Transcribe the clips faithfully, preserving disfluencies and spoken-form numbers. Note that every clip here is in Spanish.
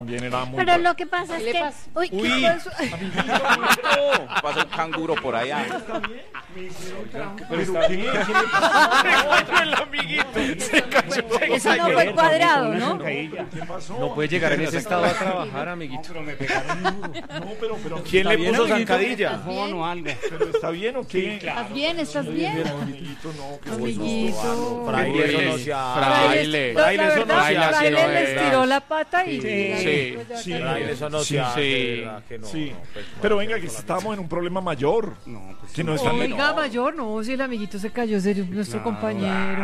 También era muy Pero lo que pasa es ¿Qué le que... pasa? Uy, ¿qué Uy. pasó? Pasa un canguro por allá. ¿Pero qué? ¿Qué le pasa? El amiguito se cayó. Eso no fue cuadrado, ¿no? ¿Qué pasó? No puede llegar en ese estado a trabajar, amiguito. No, pero, pero ¿Quién le ¿está puso bien, amiguito? zancadilla? Fono o algo. ¿Pero está bien o qué? ¿Estás bien? ¿Estás bien? Amiguito, no, qué Amiguito. Fraile, eso no se hace. Fraile. La Fraile, eso no verdad, se hace, Fraile no les es. tiró la pata y... Sí. Sí, Fraile, eso no sí, se hace. sí. de verdad que no, Sí, no, pues, no. pero venga, que estamos en un problema mayor. No, pues Que no están Oiga, mayor, no, si el amiguito se cayó, serio, nuestro compañero.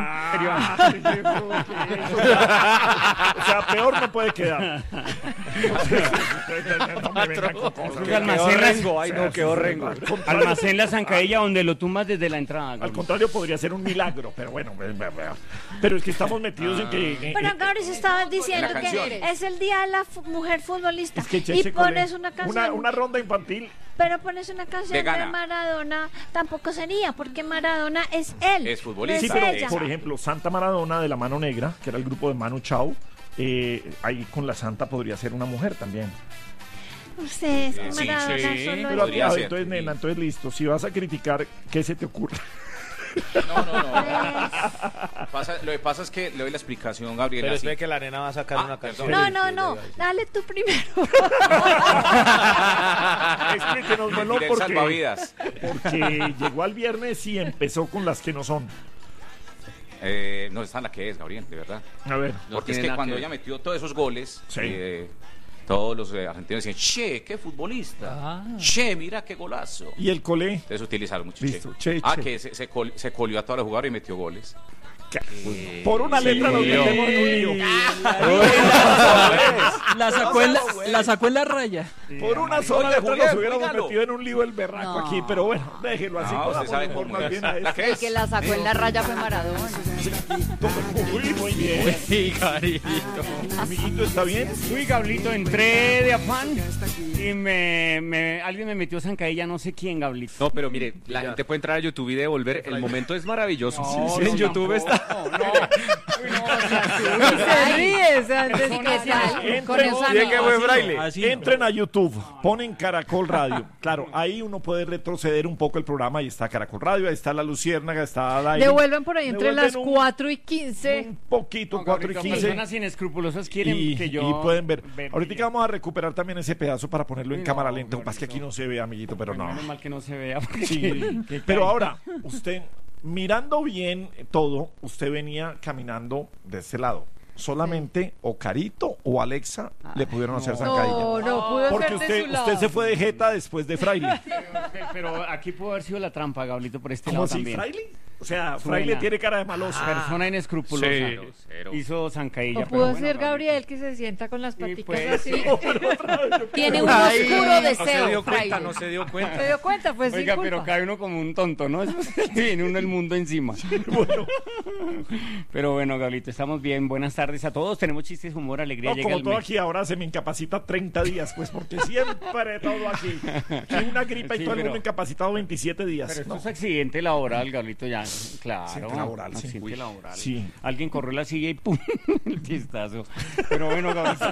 O sea, peor no puede quedar. No me vengan con cosas. Qué almacén las- Rengo, ay no, quedó rengo. Al contrario, almacén la zancadilla donde lo tumbas desde la entrada. al Gabriel. contrario, podría ser un milagro, pero bueno, ve- ve- ve. Pero es que estamos metidos en que... en- Pero en- Gabri se estaba diciendo La que canción. es el día de la fu- mujer futbolista. es que Y Cheche pones Cole- una canción... una, una ronda infantil. Pero pones una canción Vegana. de Maradona, tampoco sería, porque Maradona es él. Es futbolista. Sí, no pero es ella. por ejemplo, Santa Maradona de la Mano Negra, que era el grupo de Manu Chao, eh, ahí con la Santa podría ser una mujer también. Ustedes, Sí, sí, Maradona sí, solo Pero es... podría a ver, ser. entonces, nena, entonces listo. Si vas a criticar, ¿qué se te ocurre? No, no, no. Pasa, lo que pasa es que le doy la explicación, Gabriel. Pero así. espere que la nena va a sacar Ah, una canción. perdón. No, no, no, dale tú primero. Explíquenos, Le bueno, tiré el porque, salvavidas. porque llegó al viernes y empezó con las que no son. Eh, no está en la que es, Gabriel, de verdad. A ver, Porque es tiene que nada cuando que ella ver. metió todos esos goles, Sí. eh, todos los eh, argentinos decían, che, qué futbolista. Che, mira qué golazo. y el colé. Entonces utilizaron mucho Listo, che. che, Ah, che. que se, se, col- se colió a todos los jugadores y metió goles. Por una letra nos lío. metemos en un lío. La sacó, en la, la sacó en la raya. Por una sola Oiga, letra nos Julián, hubiéramos dígalo. metido en un lío el berraco No. aquí, pero bueno, déjelo así. No, usted pongamos sabe mejor cómo más es. bien a ¿La esto. que El es? que la sacó en la raya fue Maradona. Uy, muy bien. Sí, carito. Amiguito, ¿está bien? Uy, Gablito, entré de afán y me, me- alguien me metió zancadilla, no sé quién, Gablito. No, pero mire, la gente puede entrar a YouTube y devolver. El momento es maravilloso. No, Sí, no, en YouTube tampoco. está. No, no. Uy, no, o sea, Y se ríe, o sea, antes Persona que sea- Entren, con esa ¿Quién que no. fue Fraile? Así no. entren a YouTube, ponen Caracol Radio. Claro, ahí uno puede retroceder un poco el programa. Ahí está Caracol Radio, ahí está La Luciérnaga, está la Devuelven por ahí entre las Devuelven un- cuatro y quince. un poquito, No, cuatro y Gablito, quince. personas inescrupulosas quieren Y, que yo... y pueden ver. ver Ahorita que yo- vamos a recuperar también ese pedazo para ponerlo en Uy, cámara no, lenta. Lo que pasa es que aquí no se ve, amiguito, pero Bueno, no. menos mal que no se vea. porque- Sí, que pero cae. ahora, usted, mirando bien todo, usted venía caminando de este lado. Solamente o Carito o Alexa le pudieron hacer zancadilla. No, no, pudo Porque ser de usted, su lado. usted se fue de jeta después de Fraile. Pero, pero aquí pudo haber sido la trampa, Gablito, por este ¿Cómo lado así, también. Fraile? O sea, Suena. Fraile tiene cara de maloso. Persona inescrupulosa. Sí, cero. Hizo zancadilla. O pero pudo bueno, ser Gablito. Gabriel que se sienta con las Sí, paticas pues, así. sí. Tiene un Ay, oscuro No se deseo, dio cuenta, Fraile. no se dio ¿Se cuenta. dio cuenta? Pues Oiga, sin pero culpa. cae uno como un tonto, ¿no? Eso viene uno el mundo encima. Bueno, Pero bueno, Gablito, estamos bien. Buenas tardes a todos. Tenemos chistes, humor, alegría. no, llega como el todo mes. aquí ahora se me incapacita treinta días, pues porque siempre todo aquí. Y una gripa y Sí, todo el pero- mundo incapacitado veintisiete días. Pero esto No. es accidente laboral, Gablito, ya. Claro. Accidente laboral, sí. Accidente Uy, laboral. sí. Alguien corrió la silla y ¡pum! El chistazo. Pero bueno, Gablito.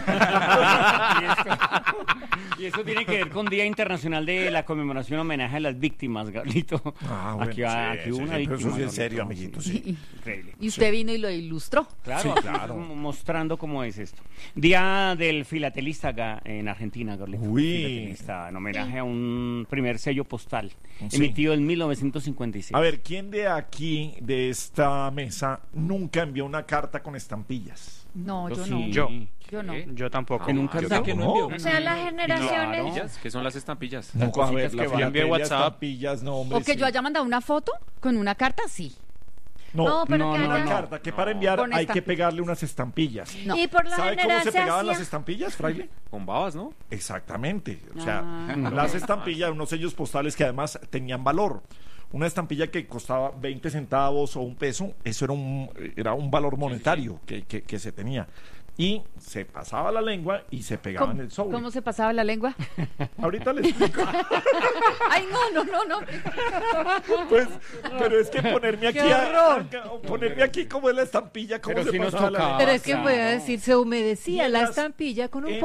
y, esto, y esto tiene que ver con Día Internacional de la Conmemoración Homenaje a las Víctimas, Gablito. Ah, bueno, aquí va- sí, aquí hubo sí, una sí, pero víctima. eso sí en Gablito. serio, amiguito, sí. Increíble. Y usted vino y lo ilustró. Claro, Sí, aquí claro. estamos mostrando cómo es esto. Día del filatelista acá en Argentina, Gablito. Uy. Filatelista, en homenaje a un primer sello postal Sí. emitido en mil novecientos cincuenta y seis. A ver, ¿quién de aquí, de esta mesa, nunca envió una carta con estampillas? No, yo, sí. no. Yo. Yo no. Yo tampoco. Que nunca Yo O sea, que no tampoco. envió. O sea, las generaciones... ¿Estampillas? ¿Qué son las estampillas? No, a cositas ver, la que van. filatelia, Envíe WhatsApp. estampillas, no, hombre. O que sí. yo haya mandado una foto con una carta, sí. No, No, pero No, que no, una haya... no. carta que para enviar Con hay que estampillas. pegarle unas estampillas. No. Y por la ¿Sabe cómo general se se pegaban las hacía... estampillas, Fraile? Con babas, ¿no? Exactamente. O sea, Ah. las estampillas, unos sellos postales que además tenían valor. Una estampilla que costaba veinte centavos o un peso, eso era un, era un valor monetario que, que, que se tenía. y se pasaba la lengua y se pegaba en el sobre. ¿Cómo se pasaba la lengua? Ahorita le explico. Ay, no, no, no, no. Pues, pero es que ponerme aquí, ¡Qué horror! a- a- ponerme aquí como es la estampilla, cómo Pero se si nos pasaba la tocaba. lengua. Pero es que Claro. podía decir, se humedecía la Mientras- estampilla con un en